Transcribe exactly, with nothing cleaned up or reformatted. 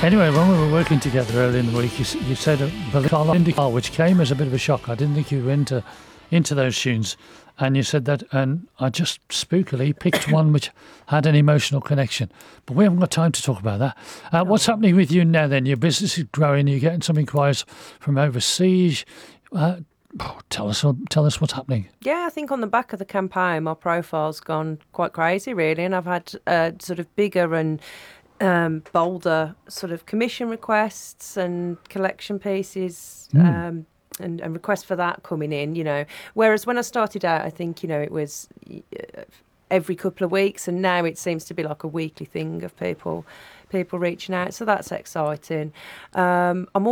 Anyway, when we were working together early in the week, you, you said a Indica, which came as a bit of a shock. I didn't think you were into into those tunes, and you said that, and I just spookily picked one which had an emotional connection. But we haven't got time to talk about that. Uh, no. What's happening with you now? Then your business is growing. You're getting some inquiries from overseas. Uh, oh, tell us, tell us what's happening. Yeah, I think on the back of the campaign, my profile's gone quite crazy, really, and I've had uh, sort of bigger and Um, bolder sort of commission requests and collection pieces mm. um, and, and requests for that coming in, you know. Whereas when I started out, I think, you know, it was every couple of weeks, and now it seems to be like a weekly thing of people people reaching out. So that's exciting. Um, I'm